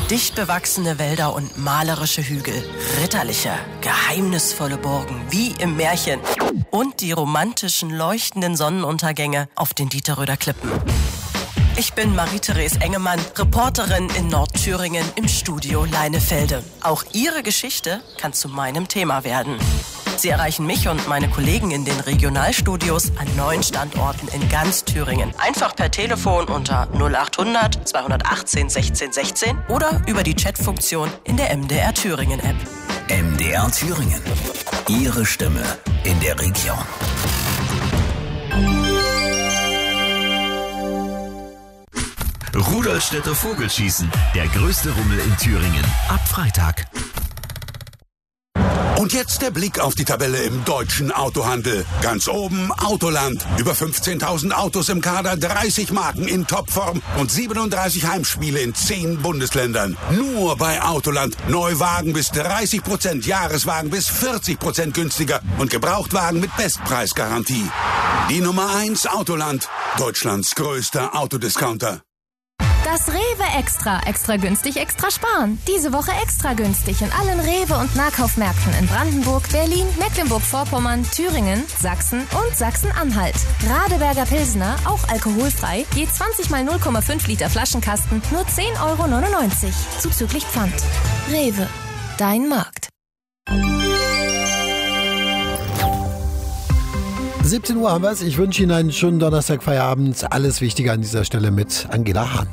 Dicht bewachsene Wälder und malerische Hügel, ritterliche, geheimnisvolle Burgen wie im Märchen und die romantischen, leuchtenden Sonnenuntergänge auf den Dieterröder Klippen. Ich bin Marie-Therese Engemann, Reporterin in Nordthüringen im Studio Leinefelde. Auch Ihre Geschichte kann zu meinem Thema werden. Sie erreichen mich und meine Kollegen in den Regionalstudios an 9 Standorten in ganz Thüringen. Einfach per Telefon unter 0800 218 16 16 oder über die Chatfunktion in der MDR Thüringen App. MDR Thüringen. Ihre Stimme in der Region. Rudolstädter Vogelschießen. Der größte Rummel in Thüringen. Ab Freitag. Und jetzt der Blick auf die Tabelle im deutschen Autohandel. Ganz oben Autoland. Über 15.000 Autos im Kader, 30 Marken in Topform und 37 Heimspiele in 10 Bundesländern. Nur bei Autoland. Neuwagen bis 30%, Jahreswagen bis 40% günstiger und Gebrauchtwagen mit Bestpreisgarantie. Die Nummer 1 Autoland. Deutschlands größter Autodiscounter. Das Rewe Extra. Extra günstig, extra sparen. Diese Woche extra günstig in allen Rewe- und Nahkaufmärkten in Brandenburg, Berlin, Mecklenburg-Vorpommern, Thüringen, Sachsen und Sachsen-Anhalt. Radeberger Pilsner, auch alkoholfrei, je 20 mal 0,5 Liter Flaschenkasten, nur 10,99 €. Zuzüglich Pfand. Rewe. Dein Markt. 17 Uhr haben wir es. Ich wünsche Ihnen einen schönen Donnerstag-Feierabend. Alles Wichtige an dieser Stelle mit Angela Hahn.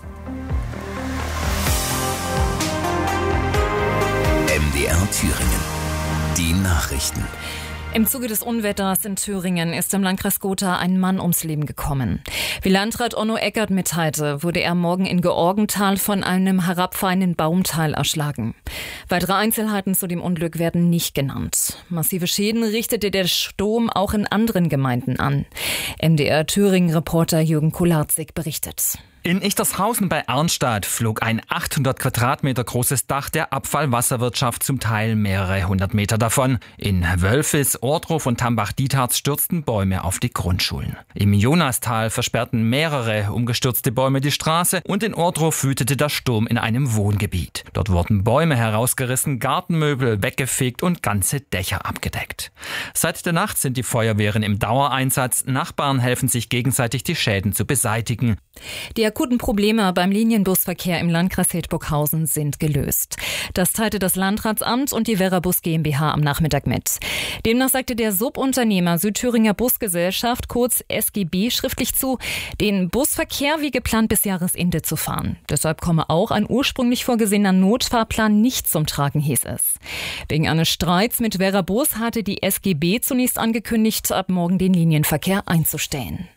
MDR Thüringen. Die Nachrichten. Im Zuge des Unwetters in Thüringen ist im Landkreis Gotha ein Mann ums Leben gekommen. Wie Landrat Onno Eckert mitteilte, wurde er morgen in Georgenthal von einem herabfallenden Baumteil erschlagen. Weitere Einzelheiten zu dem Unglück werden nicht genannt. Massive Schäden richtete der Sturm auch in anderen Gemeinden an. MDR Thüringen-Reporter Jürgen Kularzig berichtet. In Ichtershausen bei Arnstadt flog ein 800 Quadratmeter großes Dach der Abfallwasserwirtschaft zum Teil mehrere hundert Meter davon. In Wölfis, Ohrdruf und Tambach-Dietharz stürzten Bäume auf die Grundschulen. Im Jonastal versperrten mehrere umgestürzte Bäume die Straße und in Ohrdruf wütete der Sturm in einem Wohngebiet. Dort wurden Bäume herausgerissen, Gartenmöbel weggefegt und ganze Dächer abgedeckt. Seit der Nacht sind die Feuerwehren im Dauereinsatz. Nachbarn helfen sich gegenseitig, die Schäden zu beseitigen. Die akuten Probleme beim Linienbusverkehr im Landkreis Hildburghausen sind gelöst. Das teilte das Landratsamt und die Verabus GmbH am Nachmittag mit. Demnach sagte der Subunternehmer Südthüringer Busgesellschaft, kurz SGB, schriftlich zu, den Busverkehr wie geplant bis Jahresende zu fahren. Deshalb komme auch ein ursprünglich vorgesehener Notfahrplan nicht zum Tragen, hieß es. Wegen eines Streits mit Verabus hatte die SGB zunächst angekündigt, ab morgen den Linienverkehr einzustellen.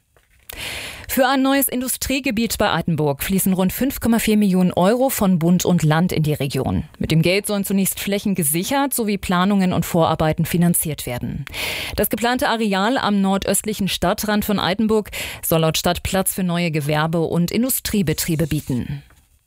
Für ein neues Industriegebiet bei Altenburg fließen rund 5,4 Millionen € von Bund und Land in die Region. Mit dem Geld sollen zunächst Flächen gesichert sowie Planungen und Vorarbeiten finanziert werden. Das geplante Areal am nordöstlichen Stadtrand von Altenburg soll laut Stadt Platz für neue Gewerbe- und Industriebetriebe bieten.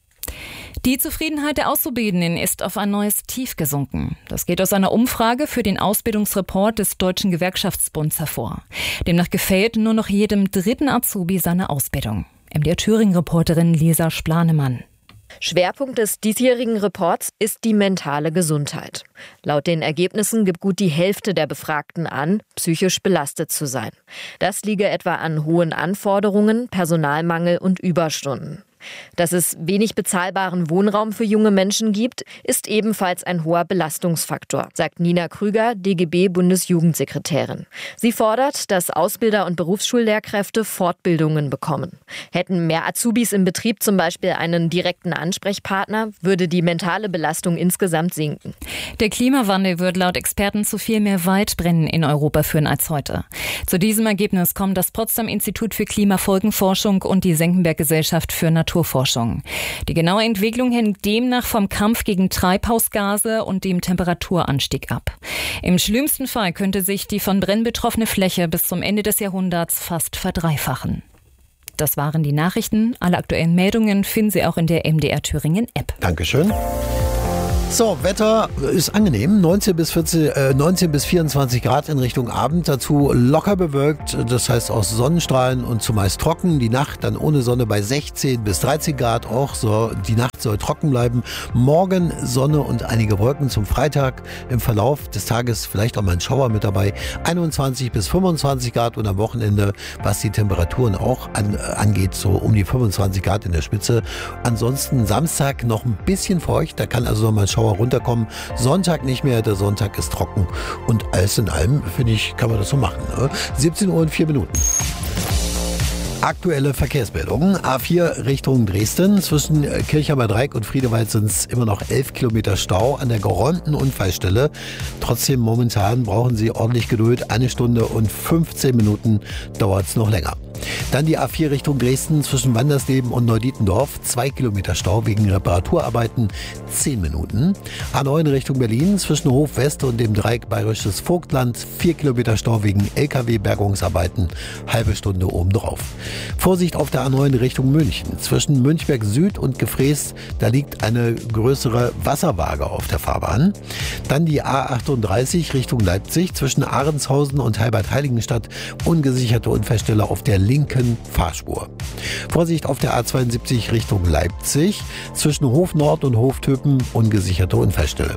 Die Zufriedenheit der Auszubildenden ist auf ein neues Tief gesunken. Das geht aus einer Umfrage für den Ausbildungsreport des Deutschen Gewerkschaftsbunds hervor. Demnach gefällt nur noch jedem dritten Azubi seine Ausbildung. MDR Thüringen-Reporterin Lisa Splanemann. Schwerpunkt des diesjährigen Reports ist die mentale Gesundheit. Laut den Ergebnissen gibt gut die Hälfte der Befragten an, psychisch belastet zu sein. Das liege etwa an hohen Anforderungen, Personalmangel und Überstunden. Dass es wenig bezahlbaren Wohnraum für junge Menschen gibt, ist ebenfalls ein hoher Belastungsfaktor, sagt Nina Krüger, DGB-Bundesjugendsekretärin. Sie fordert, dass Ausbilder und Berufsschullehrkräfte Fortbildungen bekommen. Hätten mehr Azubis im Betrieb zum Beispiel einen direkten Ansprechpartner, würde die mentale Belastung insgesamt sinken. Der Klimawandel wird laut Experten zu viel mehr Waldbränden in Europa führen als heute. Zu diesem Ergebnis kommen das Potsdam-Institut für Klimafolgenforschung und die Senckenberg-Gesellschaft für Naturforschung. Die genaue Entwicklung hängt demnach vom Kampf gegen Treibhausgase und dem Temperaturanstieg ab. Im schlimmsten Fall könnte sich die von Brennen betroffene Fläche bis zum Ende des Jahrhunderts fast verdreifachen. Das waren die Nachrichten. Alle aktuellen Meldungen finden Sie auch in der MDR Thüringen App. Dankeschön. So, Wetter ist angenehm. 19 bis 24 Grad in Richtung Abend. Dazu locker bewölkt, das heißt aus Sonnenstrahlen und zumeist trocken. Die Nacht dann ohne Sonne bei 16 bis 13 Grad auch. So, die Nacht soll trocken bleiben. Morgen Sonne und einige Wolken zum Freitag. Im Verlauf des Tages vielleicht auch mal ein Schauer mit dabei. 21 bis 25 Grad und am Wochenende, was die Temperaturen auch angeht, so um die 25 Grad in der Spitze. Ansonsten Samstag noch ein bisschen feucht. Da kann also noch mal ein Schauer runterkommen. Sonntag nicht mehr, der Sonntag ist trocken. Und alles in allem, finde ich, kann man das so machen. Ne? 17 Uhr und 4 Minuten. Aktuelle Verkehrsmeldungen. A4 Richtung Dresden. Zwischen Kirchheimer Dreieck und Friedewald sind es immer noch 11 Kilometer Stau an der geräumten Unfallstelle. Trotzdem momentan brauchen Sie ordentlich Geduld. 1 Stunde und 15 Minuten dauert es noch länger. Dann die A4 Richtung Dresden zwischen Wandersleben und Neudietendorf. 2 Kilometer Stau wegen Reparaturarbeiten, 10 Minuten. A9 Richtung Berlin zwischen Hof West und dem Dreieck Bayerisches Vogtland. 4 Kilometer Stau wegen LKW-Bergungsarbeiten, halbe Stunde obendrauf. Vorsicht auf der A9 Richtung München. Zwischen Münchberg Süd und Gefrees, da liegt eine größere Wasserwaage auf der Fahrbahn. Dann die A38 Richtung Leipzig zwischen Ahrenshausen und Heilbad-Heiligenstadt. Ungesicherte Unfallstelle auf der linken Fahrspur. Vorsicht auf der A72 Richtung Leipzig. Zwischen Hof Nord und Hof Töpen ungesicherte Unfallstelle.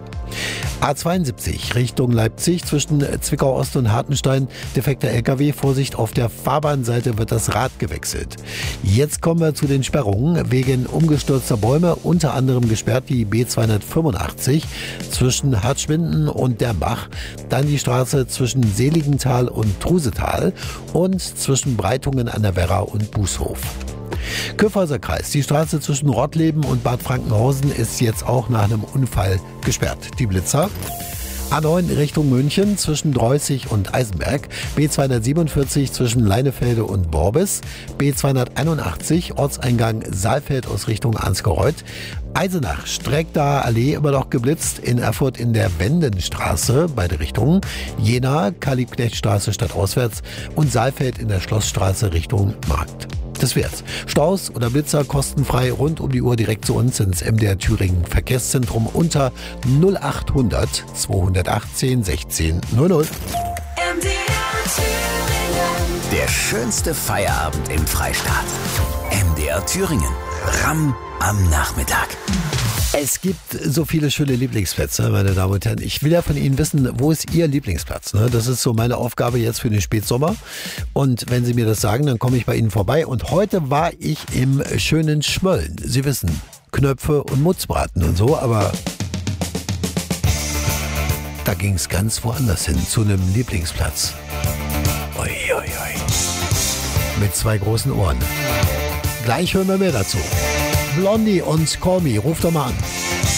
A72 Richtung Leipzig zwischen Zwickau Ost und Hartenstein. Defekter LKW. Vorsicht, auf der Fahrbahnseite wird das Rad gewechselt. Jetzt kommen wir zu den Sperrungen. Wegen umgestürzter Bäume unter anderem gesperrt die B285 zwischen Hartschwinden und der Bach. Dann die Straße zwischen Seligenthal und Trusetal und zwischen Breitungen an der Werra und Bußhof. Kyffhäuser Kreis. Die Straße zwischen Rottleben und Bad Frankenhausen ist jetzt auch nach einem Unfall gesperrt. Die Blitzer. A9 Richtung München zwischen Dreußig und Eisenberg, B247 zwischen Leinefelde und Borbis, B281 Ortseingang Saalfeld aus Richtung Ansgereuth, Eisenach Streckdaher Allee immer noch geblitzt, in Erfurt in der Wendenstraße, beide Richtungen, Jena Karl-Liebknecht-Straße stadtauswärts und Saalfeld in der Schlossstraße Richtung Markt. Das wär's. Staus oder Blitzer kostenfrei rund um die Uhr direkt zu uns ins MDR Thüringen Verkehrszentrum unter 0800 218 16 00. Der schönste Feierabend im Freistaat. MDR Thüringen. Ramm am Nachmittag. Es gibt so viele schöne Lieblingsplätze, meine Damen und Herren. Ich will ja von Ihnen wissen, wo ist Ihr Lieblingsplatz? Ne? Das ist so meine Aufgabe jetzt für den Spätsommer. Und wenn Sie mir das sagen, dann komme ich bei Ihnen vorbei. Und heute war ich im schönen Schmölln. Sie wissen, Knöpfe und Mutzbraten und so, aber da ging es ganz woanders hin, zu einem Lieblingsplatz. Ui, ui, ui. Mit 2 großen Ohren. Gleich hören wir mehr dazu. Blondie und Call Me, ruf doch mal an.